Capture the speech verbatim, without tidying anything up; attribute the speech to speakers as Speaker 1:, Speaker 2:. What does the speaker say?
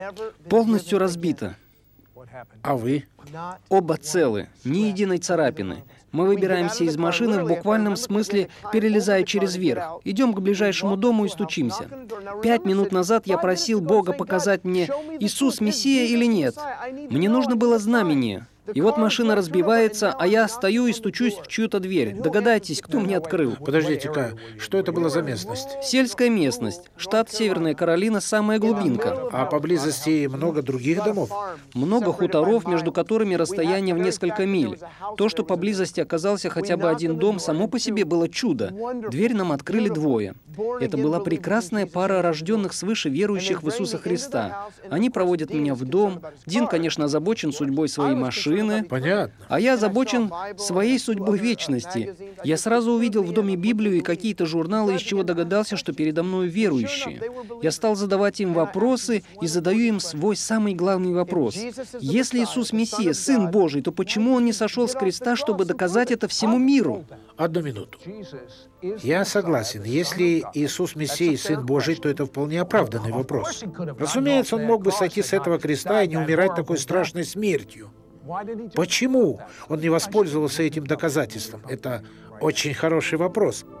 Speaker 1: Полностью разбито.
Speaker 2: А вы?
Speaker 1: Оба целы, ни единой царапины. Мы выбираемся из машины в буквальном смысле, перелезая через верх. Идем к ближайшему дому и стучимся. Пять минут назад я просил Бога показать мне, Иисус Мессия или нет. Мне нужно было знамение. И вот машина разбивается, а я стою и стучусь в чью-то дверь. Догадайтесь, кто мне открыл?
Speaker 2: Подождите-ка, что это была за местность?
Speaker 1: Сельская местность. Штат Северная Каролина, самая глубинка.
Speaker 2: А поблизости много других домов?
Speaker 1: Много хуторов, между которыми расстояние в несколько миль. То, что поблизости оказался хотя бы один дом, само по себе было чудо. Дверь нам открыли двое. Это была прекрасная пара рожденных свыше верующих в Иисуса Христа. Они проводят меня в дом. Дин, конечно, озабочен судьбой своей машины.
Speaker 2: Понятно.
Speaker 1: А я озабочен своей судьбой вечности. Я сразу увидел в доме Библию и какие-то журналы, из чего догадался, что передо мной верующие. Я стал задавать им вопросы и задаю им свой самый главный вопрос. Если Иисус Мессия, Сын Божий, то почему Он не сошел с креста, чтобы доказать это всему миру?
Speaker 2: Одну минуту. Я согласен. Если Иисус Мессия и Сын Божий, то это вполне оправданный вопрос. Разумеется, Он мог бы сойти с этого креста и не умирать такой страшной смертью. Почему он не воспользовался этим доказательством? Это очень хороший вопрос.